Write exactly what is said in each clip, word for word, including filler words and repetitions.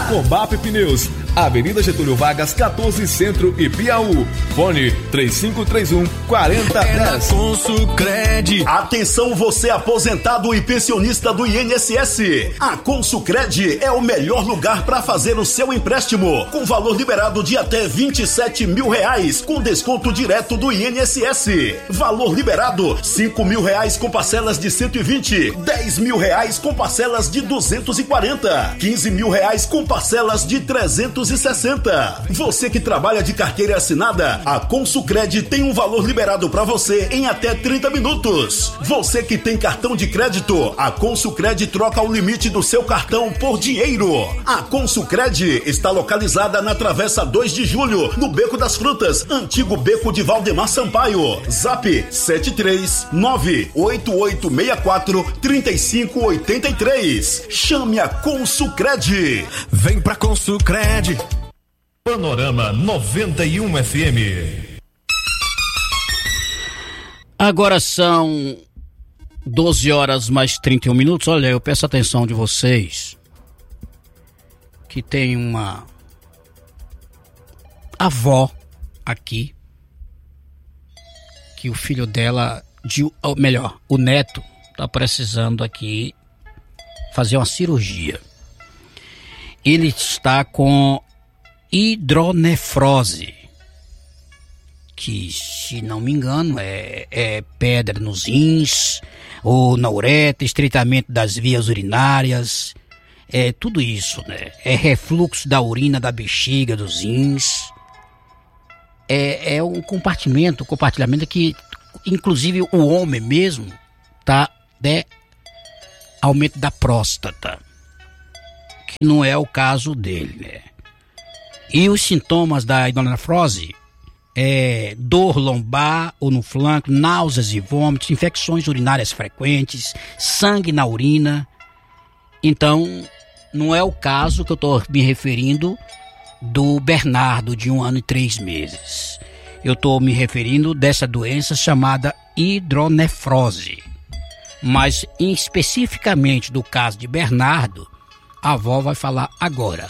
Combap Pneus, Avenida Getúlio Vargas, quatorze, Centro e Piauí. Fone três cinco três um, quatro zero um zero. Consucred. Atenção, você aposentado e pensionista do I N S S. A Consucred é o melhor lugar para fazer o seu empréstimo, com valor liberado de até vinte e sete mil reais, com desconto direto do I N S S. Valor liberado, cinco mil reais com parcelas de cento e vinte, dez mil reais com parcelas de duzentos e quarenta, quinze mil reais com parcelas de trezentos e sessenta. Você que trabalha de carteira assinada, a Consucred tem um valor liberado para você em até trinta minutos. Você que tem cartão de crédito, a Consucred troca o limite do seu cartão por dinheiro. A Consucred está localizada na Travessa dois de Julho, no Beco das Frutas, antigo Beco de Valdemar Sampaio. Zap sete três nove oito oito seis quatro três cinco oito três. Chame a Consucred. Vem pra Consucred. Panorama noventa e um F M. Agora são doze horas mais trinta e um minutos. Olha, eu peço a atenção de vocês que tem uma avó aqui, que o filho dela, de, ou melhor, o neto, tá precisando aqui fazer uma cirurgia. Ele está com hidronefrose, que, se não me engano, é, é pedra nos rins, ou na uretra, estreitamento das vias urinárias, é tudo isso, né? É refluxo da urina, da bexiga, dos rins. É, é um compartimento, um compartilhamento que, inclusive, o homem mesmo tá de aumento da próstata, que não é o caso dele, né? E os sintomas da hidronefrose é dor lombar ou no flanco, náuseas e vômitos, infecções urinárias frequentes, sangue na urina. Então, não é o caso que eu estou me referindo do Bernardo, de um ano e três meses. Eu estou me referindo dessa doença chamada hidronefrose. Mas, especificamente do caso de Bernardo, a avó vai falar agora.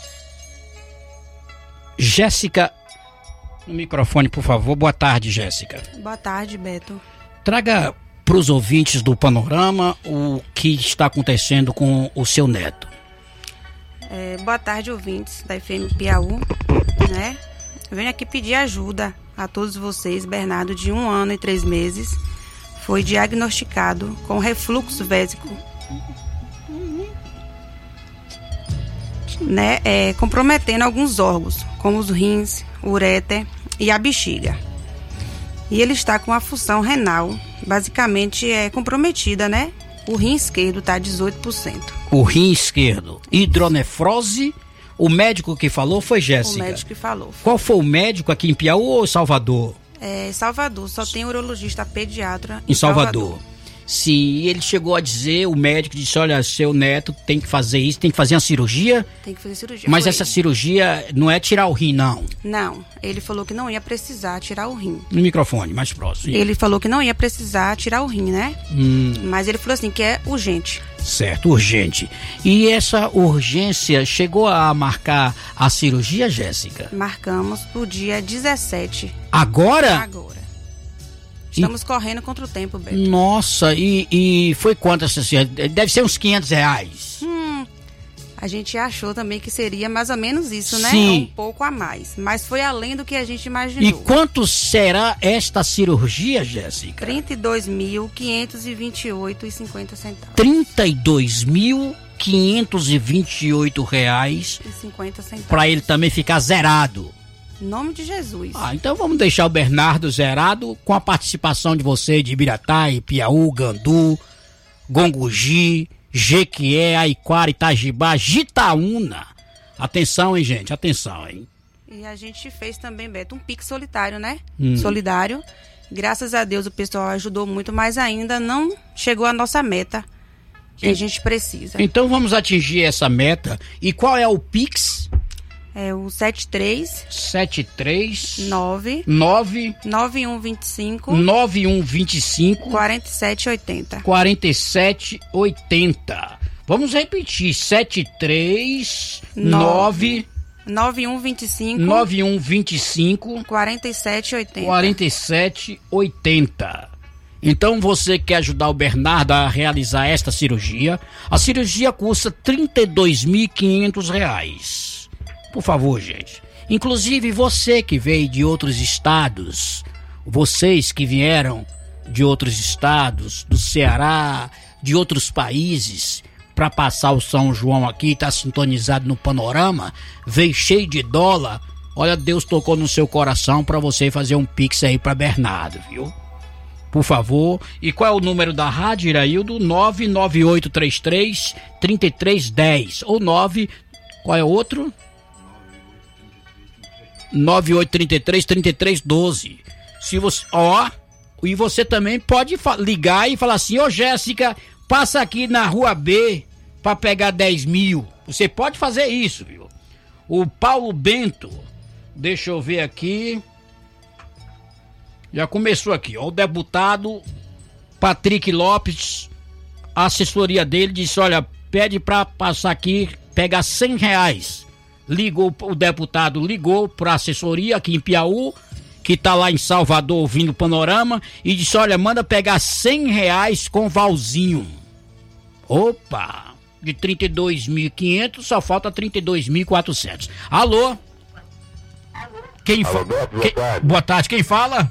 Jéssica, no microfone, por favor. Boa tarde, Jéssica. Boa tarde, Beto. Traga para os ouvintes do Panorama o que está acontecendo com o seu neto. É, boa tarde, ouvintes da F M Piauí, né? Eu venho aqui pedir ajuda a todos vocês. Bernardo, de um ano e três meses, foi diagnosticado com refluxo vésico, né? É, comprometendo alguns órgãos, como os rins, ureter e a bexiga. E ele está com a função renal, basicamente é comprometida, né? O rim esquerdo está dezoito por cento. O rim esquerdo. Hidronefrose, o médico que falou foi Jéssica. O médico que falou. Foi. Qual foi o médico aqui em Piauí ou Salvador? É, Salvador, só tem urologista pediatra em, em Salvador. Salvador. Se ele chegou a dizer, o médico disse, olha, seu neto tem que fazer isso, tem que fazer uma cirurgia. Tem que fazer cirurgia. Mas foi essa ele. cirurgia não é tirar o rim, não. Não, ele falou que não ia precisar tirar o rim. No microfone, mais próximo. Ele falou que não ia precisar tirar o rim, né? Hum. Mas ele falou assim, que é urgente. Certo, urgente. E essa urgência chegou a marcar a cirurgia, Jéssica? Marcamos pro dia dezessete. Agora? Agora. Estamos e... correndo contra o tempo, Beto. Nossa, e, e foi quanto essa cirurgia? Deve ser uns quinhentos reais. Hum, a gente achou também que seria mais ou menos isso, né? Sim. Um pouco a mais. Mas foi além do que a gente imaginou. E quanto será esta cirurgia, Jéssica? trinta e dois mil, quinhentos e vinte e oito reais e cinquenta centavos. trinta e dois mil, quinhentos e vinte e oito reais e cinquenta centavos. Para ele também ficar zerado. Em nome de Jesus. Ah, então vamos deixar o Bernardo zerado com a participação de você de Ibiratá, Piauí, Gandu, Gongogi, Jequié, Aiquara, Itajibá, Jitaúna. Atenção, hein, gente? Atenção, hein? E a gente fez também, Beto, um Pix solitário, né? Hum. Solidário. Graças a Deus o pessoal ajudou muito, mas ainda não chegou a nossa meta que e... a gente precisa. Então vamos atingir essa meta. E qual é o Pix? É o sete três sete três nove nove nove um dois cinco nove um dois cinco quatro sete oito zero quatro sete oito zero. Vamos repetir, sete três nove nove um dois cinco nove um dois cinco quarenta e sete oitenta quarenta e sete oitenta. Então você quer ajudar o Bernardo a realizar esta cirurgia? A cirurgia custa trinta e dois mil e quinhentos reais. Por favor, gente. Inclusive você que veio de outros estados, vocês que vieram de outros estados, do Ceará, de outros países, para passar o São João aqui, tá sintonizado no Panorama, veio cheio de dólar. Olha, Deus tocou no seu coração para você fazer um pix aí para Bernardo, viu? Por favor. E qual é o número da rádio, Iraildo? nove nove oito três três, três três um zero ou nove, qual é o outro? nove oito três três, três três um dois. Se você, ó, e você também pode ligar e falar assim: ô Jéssica, passa aqui na rua B para pegar dez mil. Você pode fazer isso, viu? O Paulo Bento, deixa eu ver aqui. Já começou aqui, ó. O deputado Patrick Lopes, a assessoria dele disse: olha, pede para passar aqui, pegar cem reais. Ligou, o deputado ligou para a assessoria aqui em Piauí, que tá lá em Salvador ouvindo o Panorama, e disse: olha, manda pegar cem reais com Valzinho. Opa! De trinta e dois mil e quinhentos, só falta trinta e dois mil e quatrocentos. Alô? Quem Alô, fala? Beto, boa Quem... tarde. Boa tarde, quem fala?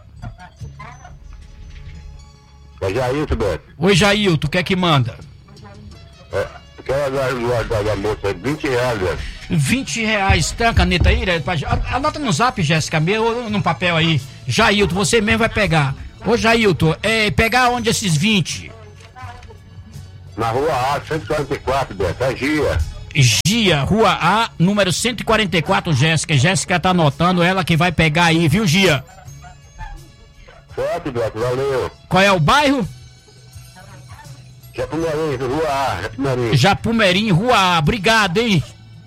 É Jailton, Beto. Oi, Jailton, o que é que manda? É, quero dar da, da moça vinte reais, Beto. vinte reais, tem a caneta aí? Anota no zap, Jéssica, meu, ou num papel aí. Jailton, você mesmo vai pegar. Ô, Jailton, é, pegar onde esses vinte? Na rua A, cento e quarenta e quatro, Beto, é Gia. Gia, rua A, número cento e quarenta e quatro, Jéssica. Jéssica tá anotando, ela que vai pegar aí, viu, Gia? Certo, Beto, valeu. Qual é o bairro? Japumerim, rua A, Japumerim. Japumerim, rua A. Obrigado, hein?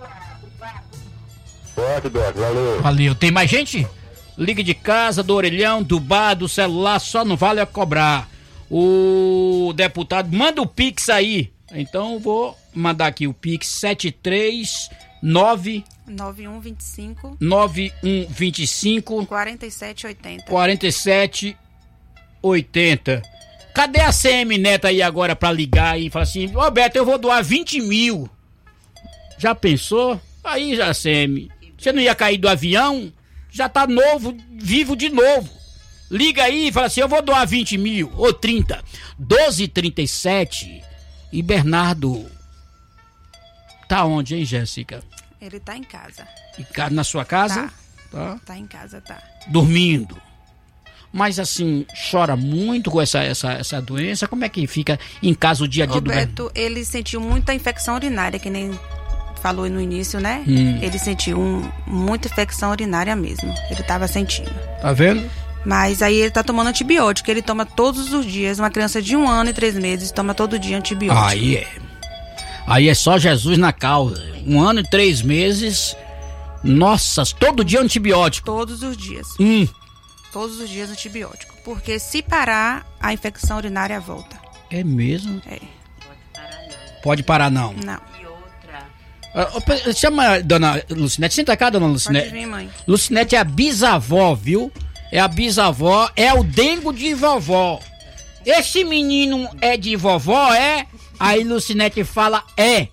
Certo, Beto, valeu. Valeu. Tem mais gente? Liga de casa, do orelhão, do bar, do celular, só não vale a cobrar. O deputado, manda o Pix aí. Então vou mandar aqui o Pix sete três nove nove um dois cinco nove um dois cinco quarenta e sete oitenta quarenta e sete oitenta. Cadê a C M Neto aí agora pra ligar e falar assim: ô Beto, eu vou doar vinte mil. Já pensou? Aí já, C M, você não ia cair do avião? Já tá novo, vivo de novo. Liga aí e fala assim: eu vou doar vinte mil ou trinta. doze e trinta e sete. E Bernardo tá onde, hein, Jéssica? Ele tá em casa. E na sua casa? Tá. Tá. Tá em casa, tá. Dormindo. Mas assim, chora muito com essa, essa, essa doença? Como é que fica em casa o dia a dia do Bernardo? Roberto, ele sentiu muita infecção urinária, que nem falou no início, né? Hum. Ele sentiu um, muita infecção urinária mesmo. Ele tava sentindo. Tá vendo? Mas aí ele tá tomando antibiótico, ele toma todos os dias. Uma criança de um ano e três meses toma todo dia antibiótico. Aí é. Aí é só Jesus na causa. Um ano e três meses. Nossa, todo dia antibiótico. Todos os dias. Hum. Todos os dias antibiótico. Porque se parar, a infecção urinária volta. É mesmo? É. Pode parar não. Não. Uh, chama a dona Lucinete. Senta cá, dona Lucinete. Pode vir, mãe. Lucinete é a bisavó, viu? É a bisavó, é o dengo de vovó. Esse menino é de vovó, é? Aí Lucinete fala, é.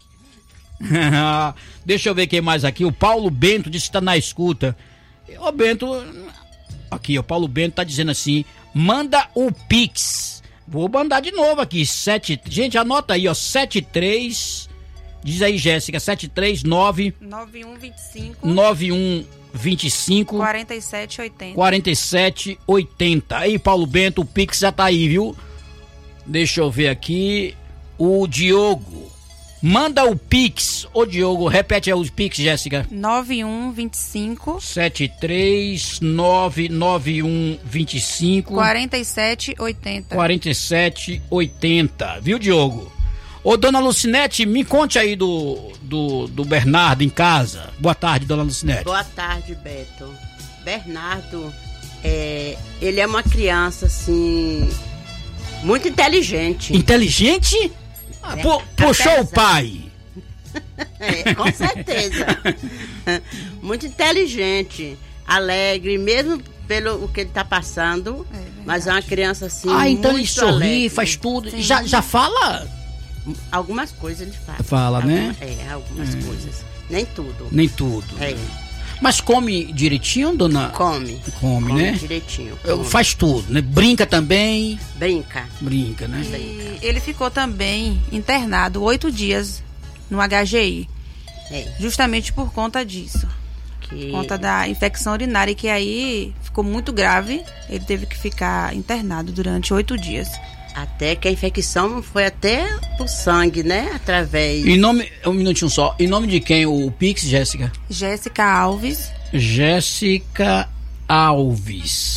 Deixa eu ver quem mais aqui. O Paulo Bento disse que tá na escuta. Ô Bento, aqui, o Paulo Bento tá dizendo assim: manda o Pix. Vou mandar de novo aqui. Sete, gente, anota aí, ó. setenta e três. Diz aí, Jéssica, sete três nove nove um dois cinco nove um vinte e cinco quarenta e sete oitenta quarenta e sete oitenta. Aí, Paulo Bento, o Pix já tá aí, viu? Deixa eu ver aqui. O Diogo. Manda o Pix. Ô, Diogo, repete aí o Pix, Jéssica. nove um dois cinco sete três nove nove um dois cinco quarenta e sete oitenta quarenta e sete oitenta. Viu, Diogo? Ô, dona Lucinete, me conte aí do, do, do Bernardo em casa. Boa tarde, dona Lucinete. Boa tarde, Beto. Bernardo, é, ele é uma criança, assim, muito inteligente. Inteligente? Ah, pu- puxou o pai. É, com certeza. Muito inteligente, alegre, mesmo pelo o que ele está passando. É mas é uma criança assim. Ah, então muito ele sorri, alegre. faz tudo. Já, já fala? Algumas coisas ele fala. Fala, Alguma, né? É, algumas é. coisas. Nem tudo. Nem tudo. É. Mas come direitinho, dona? Come. Come, come né? direitinho. Come. Faz tudo, né? Brinca também? Brinca. Brinca, né? E Brinca. ele ficou também internado oito dias no H G I. É. Justamente por conta disso. Que... Por conta da infecção urinária, que aí ficou muito grave. Ele teve que ficar internado durante oito dias. Até que a infecção foi até pro sangue, né? Através... Em nome... Um minutinho só. Em nome de quem? O Pix, Jéssica? Jéssica Alves. Jéssica Alves.